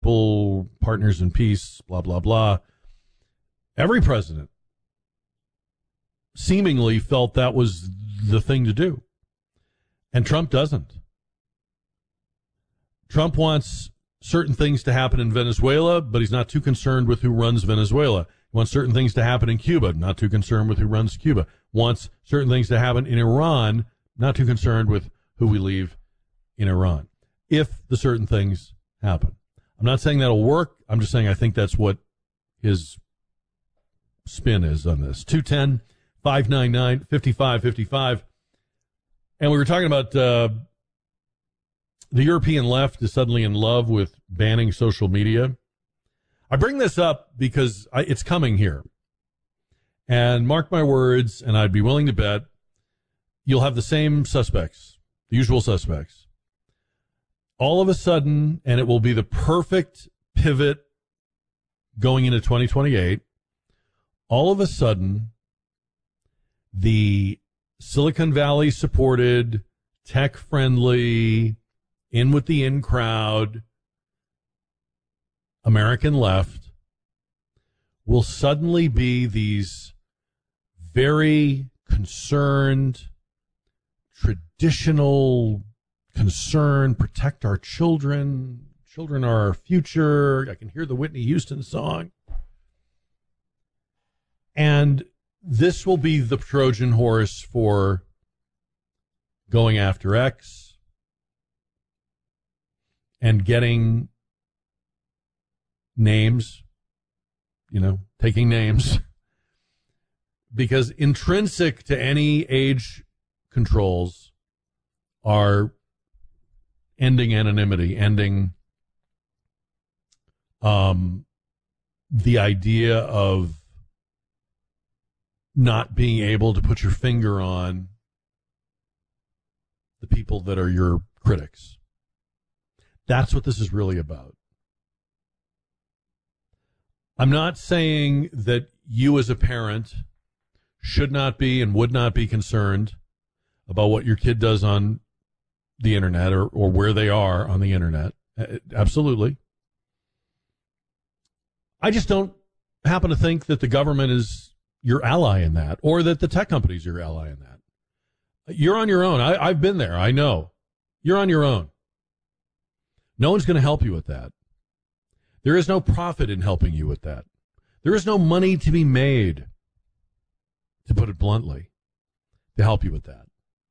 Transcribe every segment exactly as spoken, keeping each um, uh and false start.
people, partners in peace, blah, blah, blah. Every president seemingly felt that was the thing to do. And Trump doesn't. Trump wants certain things to happen in Venezuela, but he's not too concerned with who runs Venezuela. He wants certain things to happen in Cuba, not too concerned with who runs Cuba. Wants certain things to happen in Iran, not too concerned with who we leave in Iran, if the certain things happen. I'm not saying that'll work. I'm just saying I think that's what his spin is on this. two one zero, five nine nine, five five five five. And we were talking about uh, the European left is suddenly in love with banning social media. I bring this up because I, it's coming here. And mark my words, and I'd be willing to bet, you'll have the same suspects, the usual suspects. All of a sudden, and it will be the perfect pivot going into twenty twenty-eight, all of a sudden, the Silicon Valley supported, tech-friendly, in with the in crowd, American left will suddenly be these very concerned, traditional concern, protect our children, children are our future. I can hear the Whitney Houston song. And this will be the Trojan horse for going after X and getting names, you know, taking names, because intrinsic to any age controls are ending anonymity, ending um, the idea of not being able to put your finger on the people that are your critics. That's what this is really about. I'm not saying that you as a parent should not be and would not be concerned about what your kid does on the internet or, or where they are on the internet. Absolutely. I just don't happen to think that the government is your ally in that, or that the tech companies are your ally in that. You're on your own. I, I've been there. I know. You're on your own. No one's going to help you with that. There is no profit in helping you with that. There is no money to be made, to put it bluntly, to help you with that.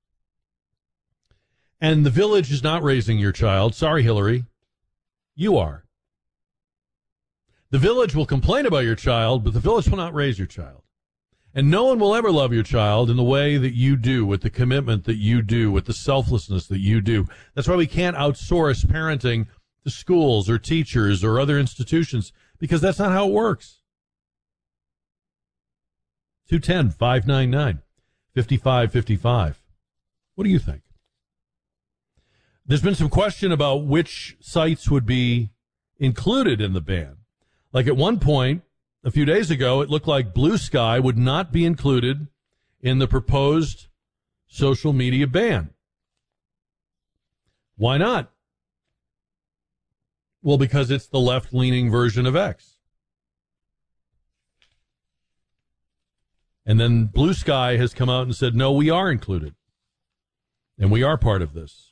And the village is not raising your child. Sorry, Hillary. You are. The village will complain about your child, but the village will not raise your child. And no one will ever love your child in the way that you do, with the commitment that you do, with the selflessness that you do. That's why we can't outsource parenting to schools or teachers or other institutions, because that's not how it works. two one zero, five nine nine, five five five five. What do you think? There's been some question about which sites would be included in the ban. Like at one point, a few days ago, it looked like Blue Sky would not be included in the proposed social media ban. Why not? Well, because it's the left-leaning version of X. And then Blue Sky has come out and said, no, we are included. And we are part of this.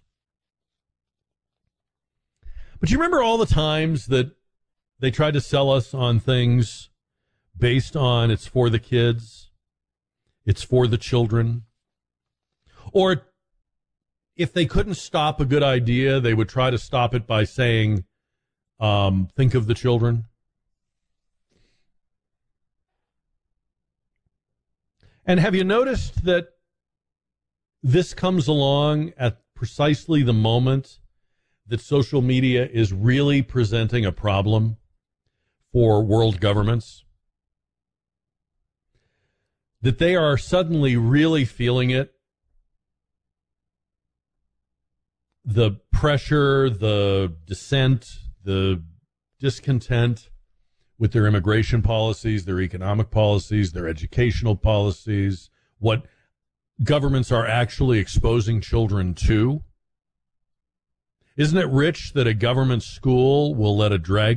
But you remember all the times that they tried to sell us on things based on it's for the kids, it's for the children? Or if they couldn't stop a good idea, they would try to stop it by saying, um, think of the children. And have you noticed that this comes along at precisely the moment that social media is really presenting a problem for world governments? That they are suddenly really feeling it. The pressure, the dissent, the discontent with their immigration policies, their economic policies, their educational policies, what governments are actually exposing children to. Isn't it rich that a government school will let a drag